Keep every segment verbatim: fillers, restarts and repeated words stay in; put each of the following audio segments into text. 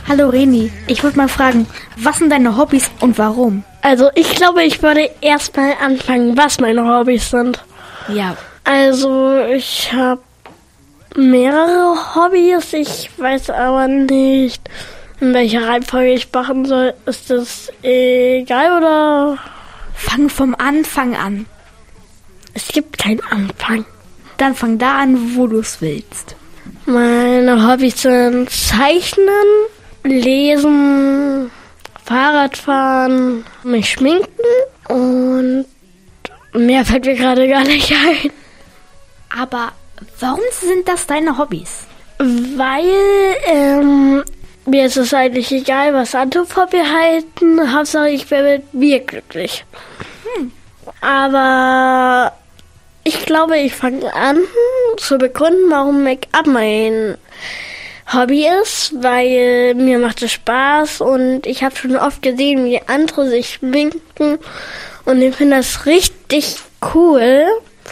Hallo Reni, ich wollte mal fragen, was sind deine Hobbys und warum? Also ich glaube, ich würde erstmal anfangen, was meine Hobbys sind. Ja. Also ich habe mehrere Hobbys, ich weiß aber nicht, in welcher Reihenfolge ich machen soll. Ist das egal oder? Fang vom Anfang an. Es gibt keinen Anfang. Dann fang da an, wo du es willst. Meine Hobbys sind Zeichnen, Lesen, Fahrradfahren, mich schminken und mehr fällt mir gerade gar nicht ein. Aber warum sind das deine Hobbys? Weil ähm, mir ist es eigentlich egal, was andere von mir halten. Hauptsache ich bin mit mir glücklich. Hm. Aber ich glaube, ich fange an zu begründen, warum Make-up mein Hobby ist, weil mir macht es Spaß und ich habe schon oft gesehen, wie andere sich schminken und ich finde das richtig cool.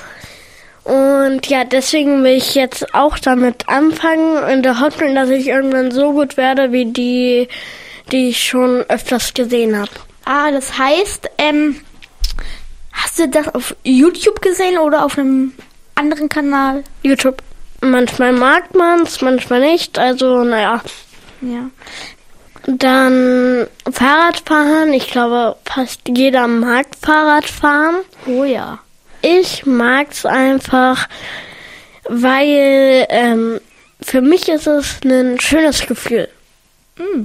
Und ja, deswegen will ich jetzt auch damit anfangen, in der Hoffnung, dass ich irgendwann so gut werde, wie die, die ich schon öfters gesehen habe. Ah, das heißt, ähm, hast du das auf YouTube gesehen oder auf einem anderen Kanal? YouTube. Manchmal mag man es, manchmal nicht, also naja. Ja. Dann Fahrradfahren, ich glaube, fast jeder mag Fahrradfahren. Oh ja. Ich mag's einfach, weil ähm, für mich ist es ein schönes Gefühl. Mm.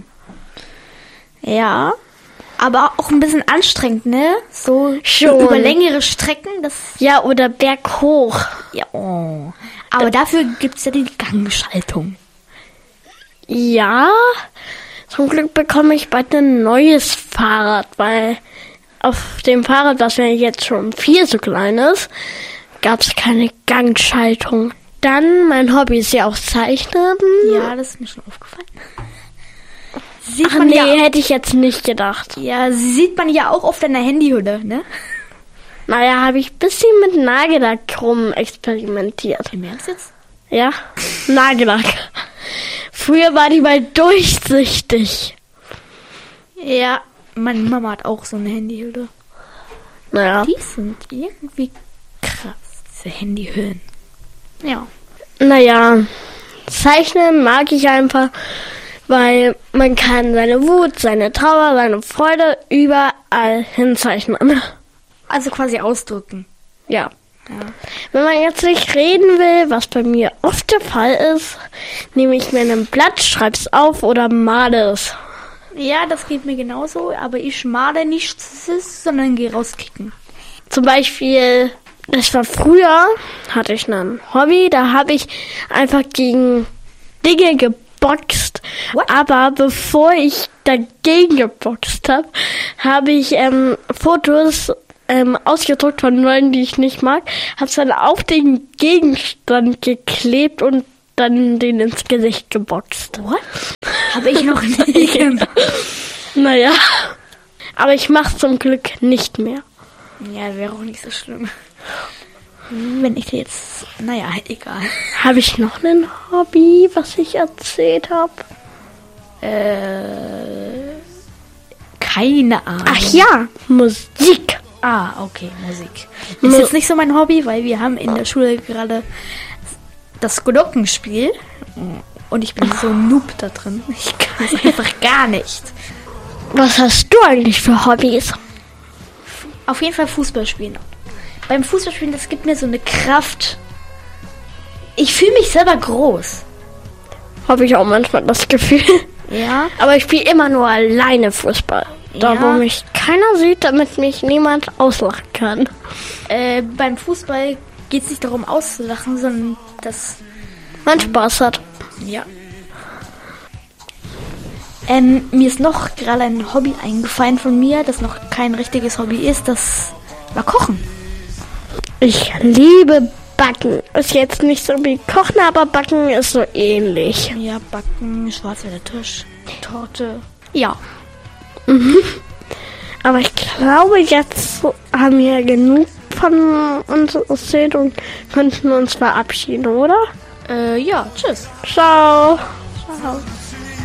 Ja, aber auch ein bisschen anstrengend, ne? So Schon. Über längere Strecken. Das Ja, oder berghoch. Ja, oh. Aber dafür gibt's ja die Gangschaltung. Ja, zum Glück bekomme ich bald ein neues Fahrrad, weil auf dem Fahrrad, das ja jetzt schon viel zu klein ist, gab es keine Gangschaltung. Dann, mein Hobby ist ja auch Zeichnen. Ja, das ist mir schon aufgefallen. Sieht Ach man nee, ja, hätte ich jetzt nicht gedacht. ja, sieht man ja auch auf deiner Handyhülle, ne? Naja, habe ich ein bisschen mit Nagellack rum experimentiert. Im Ernst jetzt? Ja, Nagellack. Früher war die mal durchsichtig. Ja, meine Mama hat auch so eine Handyhülle. Naja. Die sind irgendwie krass, diese Handyhüllen. Ja. Naja, Zeichnen mag ich einfach, weil man kann seine Wut, seine Trauer, seine Freude überall hinzeichnen. Also quasi ausdrücken. Ja. Ja. Wenn man jetzt nicht reden will, was bei mir oft der Fall ist, nehme ich mir ein Blatt, schreib's auf oder male es. Ja, das geht mir genauso, aber ich male nichts, sondern gehe rauskicken. Zum Beispiel, das war früher, hatte ich ein Hobby, da habe ich einfach gegen Dinge geboxt. What? Aber bevor ich dagegen geboxt habe, habe ich ähm, Fotos ähm, ausgedruckt von Leuten, die ich nicht mag, habe es dann auf den Gegenstand geklebt und dann den ins Gesicht geboxt. What? Habe ich noch nie gemacht. Naja, aber ich mache es zum Glück nicht mehr. Ja, wäre auch nicht so schlimm. Wenn ich jetzt... Naja, egal. Habe ich noch ein Hobby, was ich erzählt habe? Äh... Keine Ahnung. Ach ja, Musik. Ah, okay, Musik. Ist Mu- jetzt nicht so mein Hobby, weil wir haben in der Schule gerade das Glockenspiel und ich bin so ein Noob da drin. Ich kann es einfach gar nicht. Was hast du eigentlich für Hobbys? Auf jeden Fall Fußball spielen. Beim Fußballspielen, das gibt mir so eine Kraft. Ich fühle mich selber groß. Habe ich auch manchmal das Gefühl. Ja. Aber ich spiele immer nur alleine Fußball. Da, Ja. wo mich keiner sieht, damit mich niemand auslachen kann. Äh, beim Fußball geht es nicht darum auszulachen, sondern dass... Man Spaß hat. Ja. Ähm, mir ist noch gerade ein Hobby eingefallen von mir, das noch kein richtiges Hobby ist. Das war Kochen. Ich liebe Backen. Ist jetzt nicht so wie Kochen, aber Backen ist so ähnlich. Ja, Backen, Schwarzwälder Tisch, Torte. Ja. Aber ich glaube, jetzt haben wir genug von uns erzählt und könnten uns verabschieden, oder? Äh, ja, tschüss. Ciao. Ciao.